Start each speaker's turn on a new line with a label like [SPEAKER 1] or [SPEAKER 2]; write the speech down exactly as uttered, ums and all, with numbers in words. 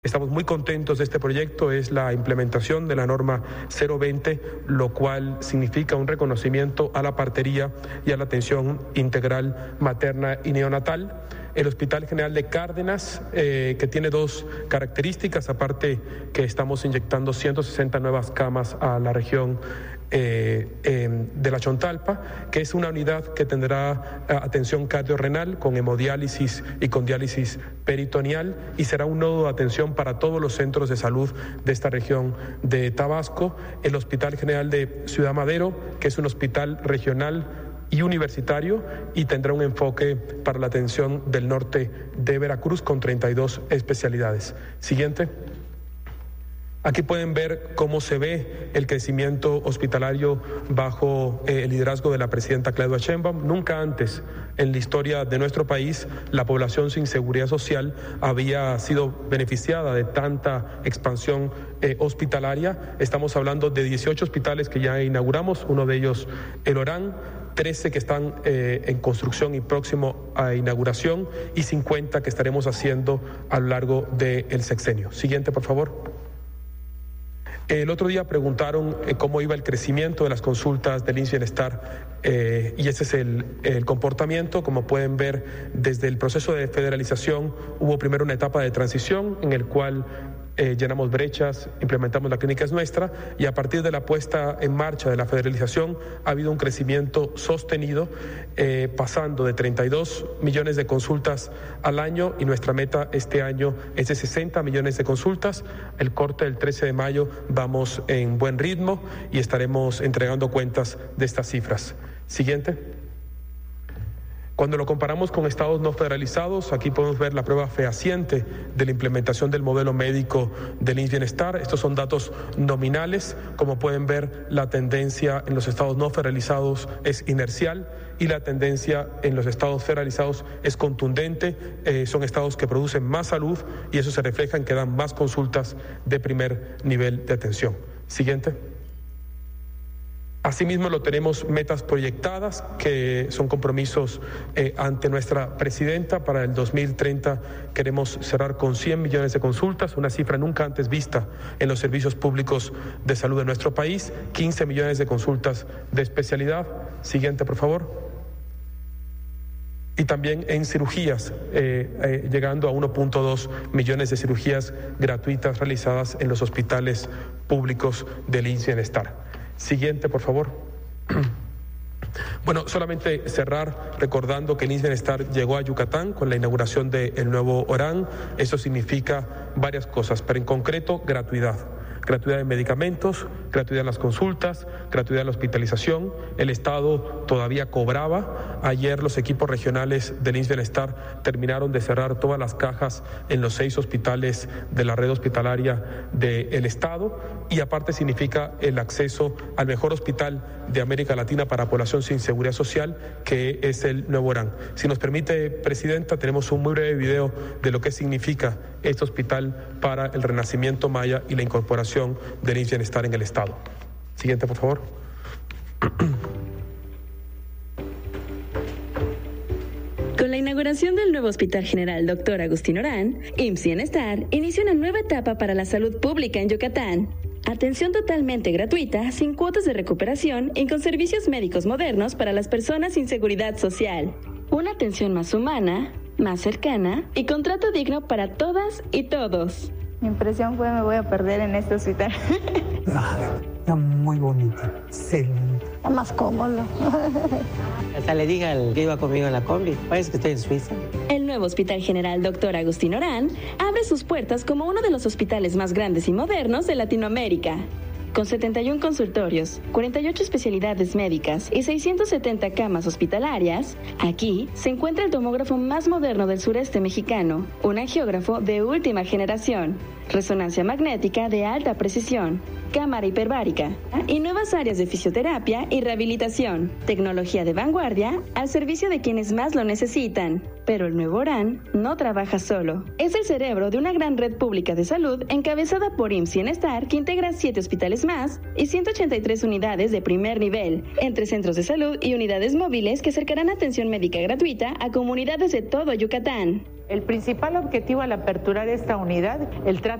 [SPEAKER 1] Estamos muy contentos de este proyecto, es la implementación de la norma cero veinte, lo cual significa un reconocimiento a la partería y a la atención integral materna y neonatal. El Hospital General de Cárdenas, eh, que tiene dos características, aparte que estamos inyectando ciento sesenta nuevas camas a la región Eh, eh, de la Chontalpa, que es una unidad que tendrá eh, atención cardiorrenal con hemodiálisis y con diálisis peritoneal, y será un nodo de atención para todos los centros de salud de esta región de Tabasco. El Hospital General de Ciudad Madero, que es un hospital regional y universitario, y tendrá un enfoque para la atención del norte de Veracruz con treinta y dos especialidades. Siguiente. Aquí pueden ver cómo se ve el crecimiento hospitalario bajo eh, el liderazgo de la presidenta Claudia Sheinbaum. Nunca antes en la historia de nuestro país la población sin seguridad social había sido beneficiada de tanta expansión eh, hospitalaria. Estamos hablando de dieciocho hospitales que ya inauguramos, uno de ellos el Orán, trece que están eh, en construcción y próximo a inauguración, y cincuenta que estaremos haciendo a lo largo del sexenio. Siguiente, por favor. El otro día preguntaron eh, cómo iba el crecimiento de las consultas del I M S S Bienestar, eh, y ese es el, el comportamiento. Como pueden ver, desde el proceso de federalización hubo primero una etapa de transición en el cual eh, llenamos brechas, implementamos la clínica es nuestra, y a partir de la puesta en marcha de la federalización ha habido un crecimiento sostenido, eh, pasando de treinta y dos millones de consultas al año, y nuestra meta este año es de sesenta millones de consultas. El corte del trece de mayo vamos en buen ritmo y estaremos entregando cuentas de estas cifras. Siguiente. Cuando lo comparamos con estados no federalizados, aquí podemos ver la prueba fehaciente de la implementación del modelo médico del I M S S Bienestar. Estos son datos nominales. Como pueden ver, la tendencia en los estados no federalizados es inercial y la tendencia en los estados federalizados es contundente. Eh, son estados que producen más salud y eso se refleja en que dan más consultas de primer nivel de atención. Siguiente. Asimismo, lo tenemos metas proyectadas, que son compromisos eh, ante nuestra presidenta. Para el dos mil treinta queremos cerrar con cien millones de consultas, una cifra nunca antes vista en los servicios públicos de salud de nuestro país, quince millones de consultas de especialidad. Siguiente, por favor. Y también en cirugías, eh, eh, llegando a uno punto dos millones de cirugías gratuitas realizadas en los hospitales públicos del I M S S Bienestar. Siguiente, por favor. Bueno, solamente cerrar recordando que el I M S S Bienestar llegó a Yucatán con la inauguración del nuevo Orán. Eso significa varias cosas, pero en concreto, gratuidad. Gratuidad de medicamentos, gratuidad en las consultas, gratuidad en la hospitalización. El Estado todavía cobraba. Ayer los equipos regionales del I M S S Bienestar terminaron de cerrar todas las cajas en los seis hospitales de la red hospitalaria del Estado, y aparte significa el acceso al mejor hospital de América Latina para población sin seguridad social, que es el Nuevo Orán. Si nos permite, Presidenta, tenemos un muy breve video de lo que significa este hospital para el renacimiento maya y la incorporación del I M S S Bienestar en el Estado. Siguiente, por favor.
[SPEAKER 2] Con la inauguración del nuevo Hospital General doctor Agustín Orán, I M S S Bienestar inicia una nueva etapa para la salud pública en Yucatán. Atención totalmente gratuita, sin cuotas de recuperación y con servicios médicos modernos para las personas sin seguridad social. Una atención más humana, más cercana y con trato digno para todas y todos.
[SPEAKER 3] Mi impresión fue: me voy a perder en este hospital.
[SPEAKER 4] Ah, está muy bonito, excelente.
[SPEAKER 3] Está más cómodo.
[SPEAKER 5] Hasta le dije al que iba conmigo en la combi, parece que estoy en Suiza.
[SPEAKER 2] El nuevo Hospital General doctor Agustín Orán abre sus puertas como uno de los hospitales más grandes y modernos de Latinoamérica. Con setenta y un consultorios, cuarenta y ocho especialidades médicas y seiscientas setenta camas hospitalarias, aquí se encuentra el tomógrafo más moderno del sureste mexicano, un angiógrafo de última generación, resonancia magnética de alta precisión, cámara hiperbárica y nuevas áreas de fisioterapia y rehabilitación, tecnología de vanguardia al servicio de quienes más lo necesitan. Pero el nuevo Orán no trabaja solo. Es el cerebro de una gran red pública de salud encabezada por I M S S Bienestar, que integra siete hospitales más y ciento ochenta y tres unidades de primer nivel, entre centros de salud y unidades móviles que acercarán atención médica gratuita a comunidades de todo Yucatán.
[SPEAKER 6] El principal objetivo al aperturar esta unidad, el